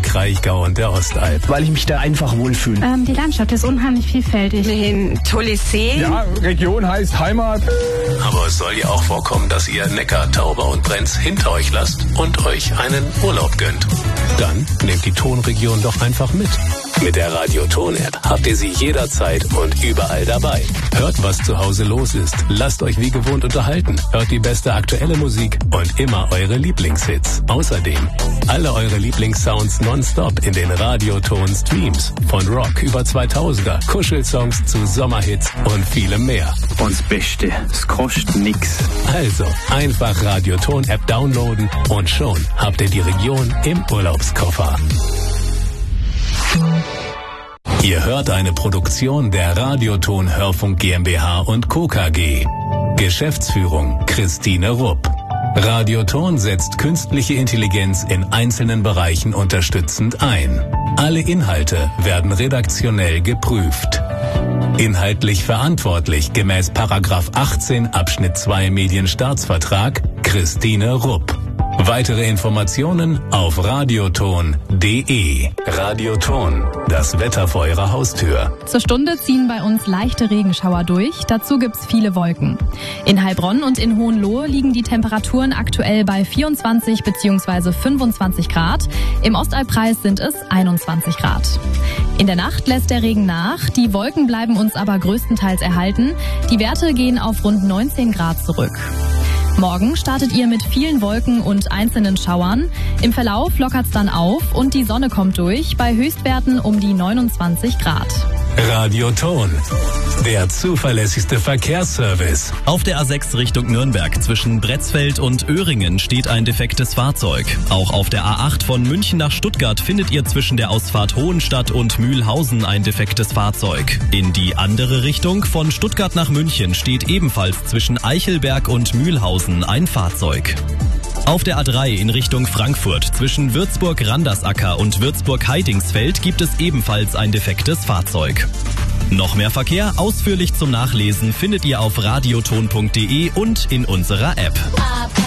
Kraichgau und der Ostalb. Weil ich mich da einfach wohlfühle. Die Landschaft ist unheimlich vielfältig. Ein tolles See. Ja, Region heißt Heimat. Aber es soll ja auch vorkommen, dass ihr Neckar, Tauber und Brenz hinter euch lasst und euch einen Urlaub gönnt. Dann nehmt die Tonregion doch einfach mit. Mit der Radio-Ton-App habt ihr sie jederzeit und überall dabei. Hört, was zu Hause los ist. Lasst euch wie gewohnt unterhalten. Hört die beste aktuelle Musik und immer eure Lieblingshits. Außerdem alle eure Lieblingssounds nonstop in den Radio-Ton-Streams. Von Rock über 2000er, Kuschelsongs zu Sommerhits und vielem mehr. Und das Beste, es kostet nix. Also einfach Radio-Ton-App downloaden und schon habt ihr die Region im Urlaubskoffer. Ihr hört eine Produktion der Radioton Hörfunk GmbH und Co. KG. Geschäftsführung Christine Rupp. Radioton setzt künstliche Intelligenz in einzelnen Bereichen unterstützend ein. Alle Inhalte werden redaktionell geprüft. Inhaltlich verantwortlich gemäß § 18 Abschnitt 2 Medienstaatsvertrag Christine Rupp. Weitere Informationen auf radioton.de. Radioton, das Wetter vor Ihrer Haustür. Zur Stunde ziehen bei uns leichte Regenschauer durch. Dazu gibt's viele Wolken. In Heilbronn und in Hohenlohe liegen die Temperaturen aktuell bei 24 bzw. 25 Grad. Im Ostalbkreis sind es 21 Grad. In der Nacht lässt der Regen nach. Die Wolken bleiben uns aber größtenteils erhalten. Die Werte gehen auf rund 19 Grad zurück. Morgen startet ihr mit vielen Wolken und einzelnen Schauern. Im Verlauf lockert's dann auf und die Sonne kommt durch, bei Höchstwerten um die 29 Grad. Radioton, der zuverlässigste Verkehrsservice. Auf der A6 Richtung Nürnberg zwischen Bretzfeld und Öhringen steht ein defektes Fahrzeug. Auch auf der A8 von München nach Stuttgart findet ihr zwischen der Ausfahrt Hohenstadt und Mühlhausen ein defektes Fahrzeug. In die andere Richtung von Stuttgart nach München steht ebenfalls zwischen Eichelberg und Mühlhausen ein Fahrzeug. Auf der A3 in Richtung Frankfurt zwischen Würzburg-Randersacker und Würzburg-Heidingsfeld gibt es ebenfalls ein defektes Fahrzeug. Noch mehr Verkehr ausführlich zum Nachlesen findet ihr auf radioton.de und in unserer App.